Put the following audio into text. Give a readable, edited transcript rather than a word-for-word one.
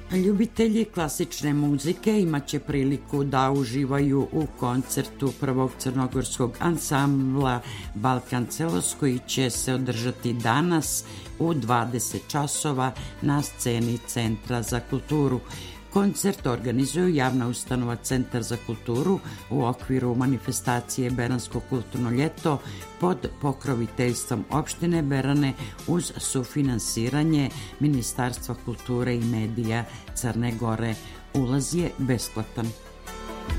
Ljubitelji klasične muzike imaće priliku da uživaju u koncertu prvog crnogorskog ansambla Balkan Celos koji će se održati danas u 20 časova na sceni Centra za kulturu. Koncert organizuju javna ustanova Centar za kulturu u okviru manifestacije Beransko kulturno ljeto pod pokroviteljstvom opštine Berane uz sufinansiranje Ministarstva kulture i medija Crne Gore. Ulaz je besplatan.